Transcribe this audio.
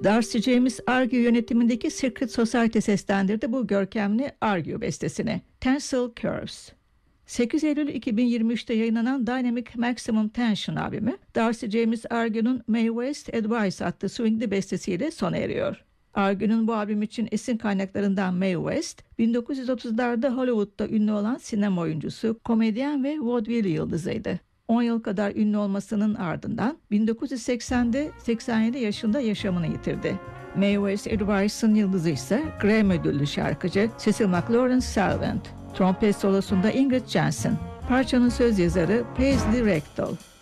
Darcy James Argue yönetimindeki Secret Society seslendirdi bu görkemli Argue bestesini. Tensile Curves. 8 Eylül 2023'te yayınlanan Dynamic Maximum Tension albümü, Darcy James Argue'nun Mae West Advice adlı swingli bestesiyle sona eriyor. Argue'nun bu albüm için esin kaynaklarından Mae West, 1930'larda Hollywood'da ünlü olan sinema oyuncusu, komedyen ve vaudeville yıldızıydı. 10 yıl kadar ünlü olmasının ardından 1980'de 87 yaşında yaşamını yitirdi. Mae West Advice'ın yıldızı ise Grammy ödüllü şarkıcı Cecil McLaurin Salvant. Trompet solosunda Ingrid Jansen. Parçanın söz yazarı Paisley Rectal.